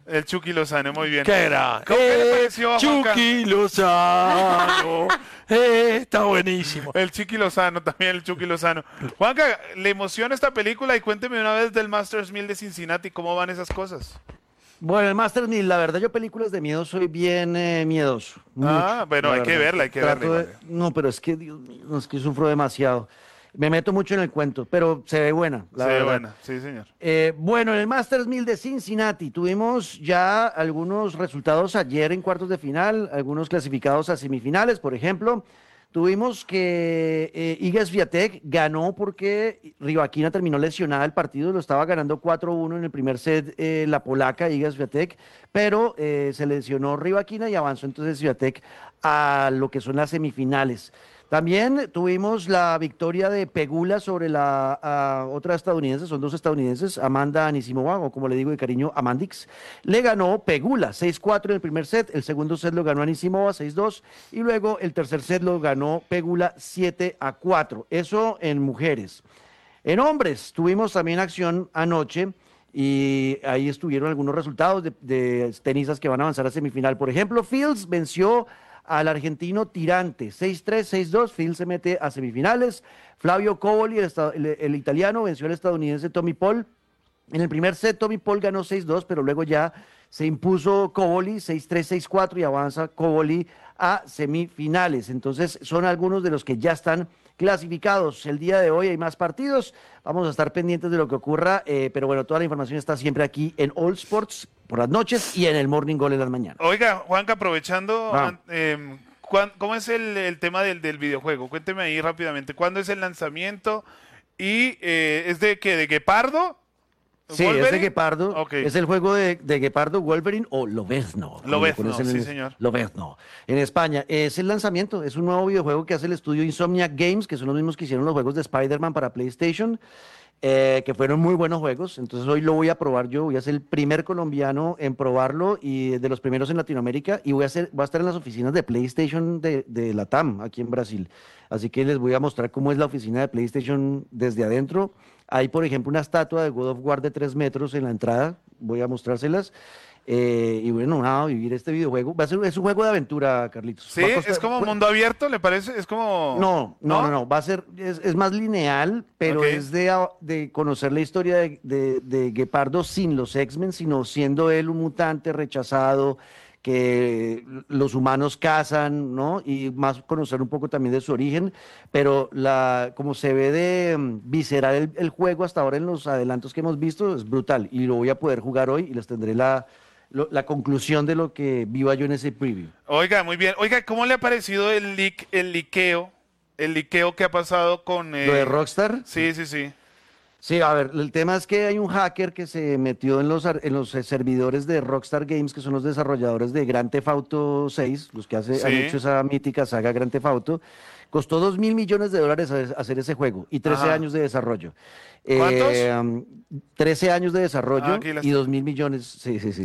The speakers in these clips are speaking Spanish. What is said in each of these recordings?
El Chucky Lozano, muy bien. ¿Qué era? ¿Cómo que le pareció a Juanca? Chucky Lozano. Está buenísimo. El Chucky Lozano, también el Chucky Lozano. Juanca, ¿le emociona esta película? Y cuénteme una vez del Masters 1000 de Cincinnati, ¿cómo van esas cosas? Bueno, el Master 1000, la verdad, yo películas de miedo soy bien miedoso. Ah, Mucho, bueno, la hay que verdad. verla, hay que Trato verla. No, pero es que, Dios mío, no, es que sufro demasiado. Me meto mucho en el cuento, pero se ve buena, la Sí, verdad. buena, sí, señor. Bueno, en el Masters 1000 de Cincinnati tuvimos ya algunos resultados ayer en cuartos de final, algunos clasificados a semifinales, por ejemplo. Tuvimos que Iga Swiatek ganó porque Rybakina terminó lesionada el partido, lo estaba ganando 4-1 en el primer set la polaca Iga Swiatek, pero se lesionó Rybakina y avanzó entonces Swiatek a lo que son las semifinales. También tuvimos la victoria de Pegula sobre la otra estadounidense, son dos estadounidenses, Amanda Anisimova, o como le digo de cariño, Amandix. Le ganó Pegula 6-4 en el primer set, el segundo set lo ganó Anisimova 6-2 y luego el tercer set lo ganó Pegula 7-4. Eso en mujeres. En hombres tuvimos también acción anoche y ahí estuvieron algunos resultados de tenistas que van a avanzar a semifinal. Por ejemplo, Fields venció al argentino Tirante, 6-3, 6-2, Fields se mete a semifinales. Flavio Covoli, el italiano, venció al estadounidense Tommy Paul. En el primer set Tommy Paul ganó 6-2, pero luego ya se impuso Covoli 6-3, 6-4 y avanza Covoli a semifinales. Entonces son algunos de los que ya están clasificados. El día de hoy hay más partidos, vamos a estar pendientes de lo que ocurra, pero bueno, toda la información está siempre aquí en All Sports por las noches y en el Morning Goal en las mañanas. Oiga, Juanca, aprovechando, Ah. ¿cómo es el tema del videojuego? Cuénteme ahí rápidamente, ¿cuándo es el lanzamiento? ¿Y es de qué? ¿De Guepardo? Sí, es de ¿Wolverine? Guepardo, Ok. es el juego de Guepardo, Wolverine o Lobezno. como lo Lobezno, conocen sí, en- señor. Lobezno, en España. Es el lanzamiento, es un nuevo videojuego que hace el estudio Insomniac Games, que son los mismos que hicieron los juegos de Spider-Man para PlayStation, que fueron muy buenos juegos. Entonces hoy lo voy a probar yo, voy a ser el primer colombiano en probarlo y de los primeros en Latinoamérica y voy a estar en las oficinas de PlayStation de Latam, aquí en Brasil. Así que les voy a mostrar cómo es la oficina de PlayStation desde adentro. Hay, por ejemplo, una estatua de God of War de 3 metros en la entrada, voy a mostrárselas. Y bueno, nada, vivir este videojuego. Es un juego de aventura, Carlitos. Sí, Va a costar- es como pu- mundo abierto, ¿le parece? Es como... no, va a ser, es más lineal, pero Ok. es de conocer la historia de Guepardo sin los X-Men, sino siendo él un mutante rechazado, que los humanos cazan, ¿no? Y más conocer un poco también de su origen, pero como se ve de visceral el juego hasta ahora en los adelantos que hemos visto, es brutal, y lo voy a poder jugar hoy y les tendré la conclusión de lo que viva yo en ese preview. Oiga, muy bien. Oiga, ¿cómo le ha parecido el liqueo que ha pasado con... Lo de Rockstar. Sí, sí, sí. Sí, a ver, el tema es que hay un hacker que se metió en los servidores de Rockstar Games, que son los desarrolladores de Grand Theft Auto 6, los que han Sí. hecho esa mítica saga Grand Theft Auto. Costó $2.000 millones hacer ese juego y 13 Ajá. años de desarrollo. ¿Cuántos? 13 años de desarrollo Aquí la y estoy- 2.000 millones, sí, sí, sí.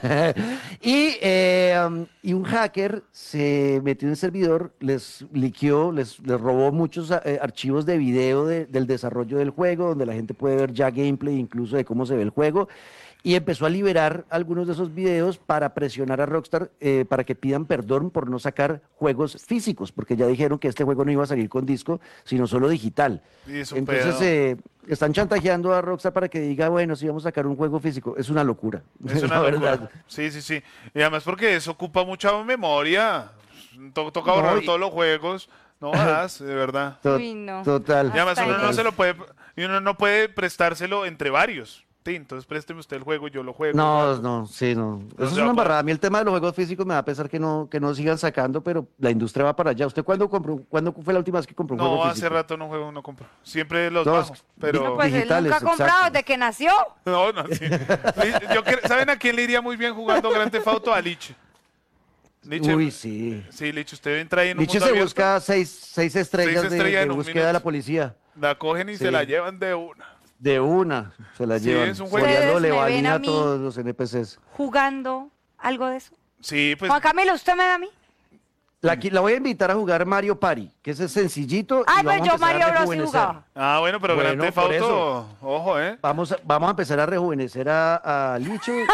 Y un hacker se metió en el servidor, les liqueó, les robó muchos archivos de video del desarrollo del juego, donde la gente puede ver ya gameplay incluso de cómo se ve el juego. Y empezó a liberar algunos de esos videos para presionar a Rockstar para que pidan perdón por no sacar juegos físicos, porque ya dijeron que este juego no iba a salir con disco, sino solo digital. Y es un Entonces pedo. están chantajeando a Rockstar para que diga, bueno, sí vamos a sacar un juego físico. Es una locura, Es una la locura. verdad. Sí, sí, sí. Y además porque eso ocupa mucha memoria. Toca No, borrar y- todos los juegos. No más, de verdad. To- Uy, no. Total. Y además Hasta uno no ahí. se lo puede, y uno no puede prestárselo entre varios. Sí, entonces présteme usted el juego y yo lo juego. No, ¿no? no, sí, no. No Eso se es va a una poder. embarrada. A mí el tema de los juegos físicos me da pesar que no sigan sacando, pero la industria va para allá. ¿Usted cuándo fue la última vez que compró un juego No, hace físico? rato no juego, no compro. Siempre los No, bajo, pero... No, pues él digitales, nunca ha comprado exacto. desde que nació. No, no, sí. ¿Saben a quién le iría muy bien jugando Grand Theft Auto? A Lich. Lich, Uy, sí. Sí, Lich, usted entra ahí en un Liche mundo se abierto, busca seis estrellas estrellas en de un búsqueda de la minuto. policía. la cogen y Sí. se la llevan de una. De una se la Sí, llevan. es un juego. Soriano Ustedes le me ven valida a a mí. todos los NPCs. Jugando algo de eso. Sí, pues Juan Camilo, ¿usted me da a mí? La voy a invitar a jugar Mario Party, que ese es sencillito. Ay, y vamos pero a yo empezar a Mario Bros sí rejuvenecer. jugaba. Ah, bueno, pero Bueno, Grand Theft por Auto, eso. ojo, Vamos a empezar a rejuvenecer a Liche,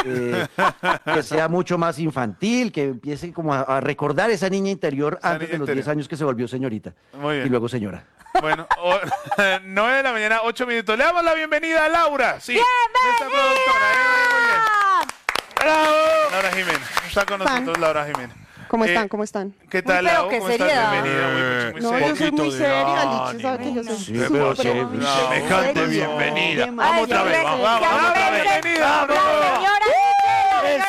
que sea mucho más infantil, que empiece como a recordar esa niña interior Esa antes niña de los interior. 10 años que se volvió señorita. Muy bien. Y luego señora. Bueno, 9 de la mañana, 8 minutos. Le damos la bienvenida a Laura. Sí, nuestra productora. Muy bien. ¡Bravo! Laura Jiménez. Está con nosotros Laura Jiménez. ¿Cómo están? ¿Cómo están? ¿Qué tal, pero Lau? qué ¿Cómo estás? seriedad. Bienvenida, muy No, seria. yo soy muy Poquito de seria, ánimo. Lich, ¿sabe que yo soy Sí, súper pero sí, seria? Semejante Seria. bienvenida. Qué Vamos otra vez, vamos, vamos, Laura, otra vez. bienvenida. La señora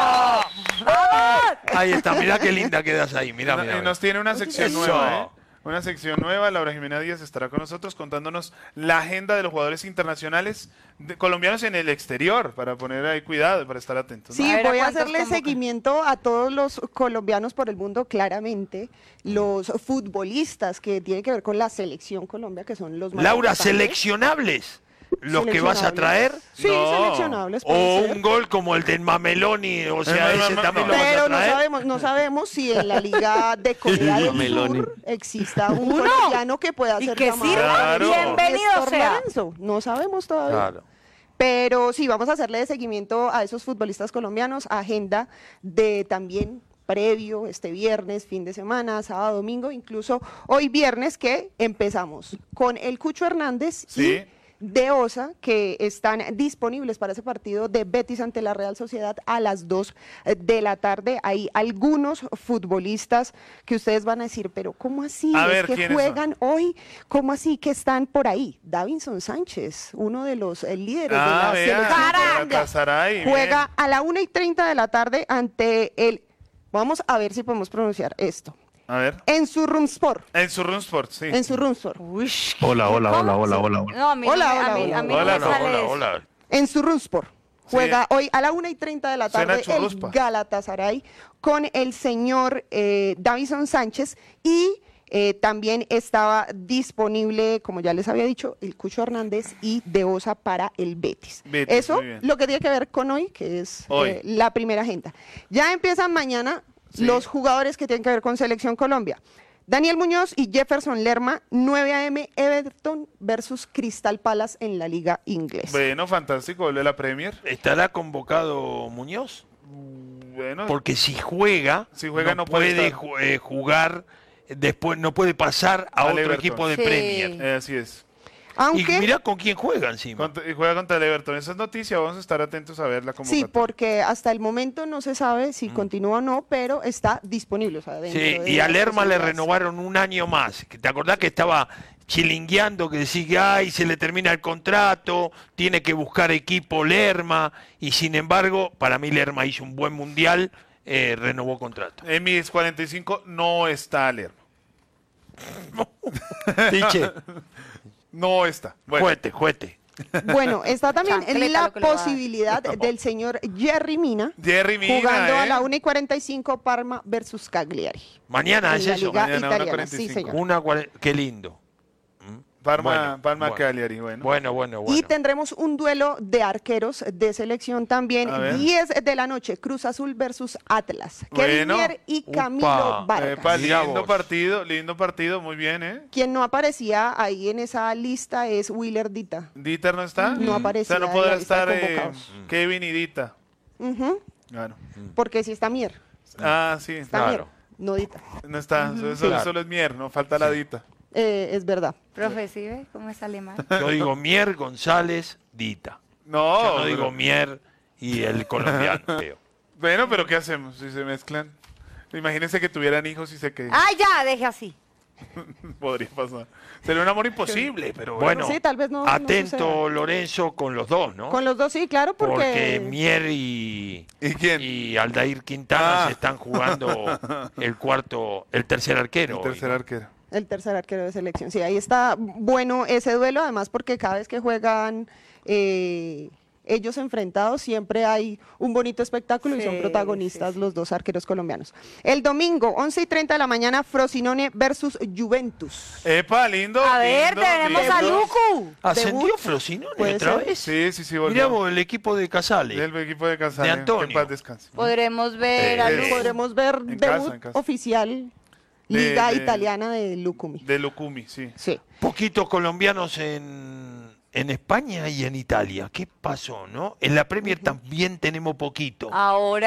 ¡Eso! ¡Vamos! Ahí está, mirá qué linda quedas ahí, mirá, Y mirá. nos tiene una sección Eso. nueva, ¿eh? Una sección nueva. Laura Jimena Díaz estará con nosotros contándonos la agenda de los jugadores internacionales colombianos en el exterior, para poner ahí cuidado y para estar atentos, ¿no? Sí, A ver, ¿a voy a cuántos hacerle convocan? seguimiento a todos los colombianos por el mundo, claramente, los futbolistas que tienen que ver con la selección Colombia, que son los más Laura, importantes. seleccionables. Los que vas a traer. Sí, No. seleccionables. O pueden ser. un gol como el del Mameloni, o sea, El ese Mameloni. también lo vas a Pero traer. no sabemos si en la Liga de Corea del Meloni. Sur exista un colombiano que pueda ¿Y ser que llamado sirva? Claro. Bienvenido Néstor sea. Lorenzo. No sabemos todavía. Claro. Pero sí, vamos a hacerle seguimiento a esos futbolistas colombianos, agenda de también previo este viernes, fin de semana, sábado, domingo, incluso hoy viernes que empezamos con el Cucho Hernández Sí. y de Osa, que están disponibles para ese partido de Betis ante la Real Sociedad a las 2 de la tarde. Hay algunos futbolistas que ustedes van a decir, pero ¿cómo así? A ¿Es ver, que ¿quiénes juegan hoy? ¿Cómo así que están por ahí? Davinson Sánchez, uno de los líderes de la vea, selección Colombia, Galatasaray, juega bien. a la 1:30 de la tarde ante el... Vamos a ver si podemos pronunciar esto. A ver. En su Rumspor. En su Runsport, sí. En su Rumspor. Uy, Hola, hola, ¿cómo? hola, hola, hola, hola. No, a mí Hola, no me- hola, a mí- hola, a mí hola, no me sale Hola, eso. hola. En su Rumspor. Juega hoy a la 1:30 de la Suena tarde churruspa. el Galatasaray con el señor Davinson Sánchez y también estaba disponible, como ya les había dicho, el Cucho Hernández y De Osa para el Betis. Betis, Eso muy bien. lo que tiene que ver con hoy, que es Hoy. la primera agenda. Ya empiezan mañana Sí. los jugadores que tienen que ver con Selección Colombia. Daniel Muñoz y Jefferson Lerma, 9 a.m. Everton versus Crystal Palace en la Liga Inglesa. Bueno, fantástico, gol de la Premier. ¿Estará convocado Muñoz? Bueno, Porque si juega, Si juega, no puede puede estar. jugar, después no puede pasar a Al otro Everton. equipo de Sí. Premier. así es. Aunque Y mira con quién juega encima. Y juega contra el Everton. Esa es noticia, vamos a estar atentos a ver la sí, convocatoria. porque hasta el momento no se sabe si continúa o no, pero está disponible. O sea, dentro Sí, de y a las Lerma le posibilidades. renovaron un año más. ¿Te acordás que estaba chilingueando, que decía, ay, se le termina el contrato, tiene que buscar equipo Lerma? Y sin embargo, para mí Lerma hizo un buen mundial, renovó contrato. En mis 45 no está Lerma. Diche, No está. Bueno, juete. Bueno, está también Chancleta la lo que le va a dar. posibilidad del señor Jerry Mina Jerry Mina, jugando a ¿eh? la 1:45 Parma versus Cagliari. Mañana En es la eso. Liga Mañana, italiana, 1:45. sí, señor. Qué lindo. Parma Bueno. Cagliari, bueno. Bueno. Y tendremos un duelo de arqueros de selección también, A ver. 10 de la noche, Cruz Azul versus Atlas. Bueno. Kevin Mier y Upa. Camilo Vargas. Epa, Mira lindo partido, muy bien, ¿eh? Quien no aparecía ahí en esa lista es Willer Dita. ¿Dieter no está? No aparecía O sea, no en podrá la lista estar de convocados. Kevin y Dita. Ujú, Claro. porque sí está Mier. Ah, sí. Está Claro. Mier, no Dita. No está, Claro. solo es Mier, no falta la Dita. Es verdad. Profe, ¿sí ve cómo es alemán? Yo digo Mier, González, Dita. No, Yo no digo pero- Mier y el colombiano. creo. Bueno, pero ¿qué hacemos si se mezclan? Imagínense que tuvieran hijos y se que ¡Ay, ya! Deje así. podría pasar. Sería un amor imposible, pero Bueno, Sí, tal vez no atento suceda. Lorenzo con los dos, ¿no? Con los dos sí, claro, Porque porque... Mier y ¿Y quién? y Aldair Quintana Ah. se están jugando el tercer arquero. El hoy, tercer ¿no? arquero. El tercer arquero de selección. Sí, ahí está bueno ese duelo, además porque cada vez que juegan ellos enfrentados siempre hay un bonito espectáculo y son Sí, protagonistas sí, sí. los dos arqueros colombianos. El domingo, 11:30 de la mañana, Frosinone versus Juventus. Epa, lindo. A ver, lindo, tenemos a lindo. Lucu. ¿Ascendió Debut. Frosinone Puede otra ser. vez? Sí, volvió. Mirá vos, el equipo de Casale. Del equipo de Casale. De Antonio. Que en paz descanse. Podremos ver a Eh, Lucu. Podremos ver En casa, debut en casa. oficial Liga italiana de Lucumi. De Lucumi, sí. Sí. Poquitos colombianos en España y en Italia. ¿Qué pasó, no? En la Premier también tenemos poquito. Ahora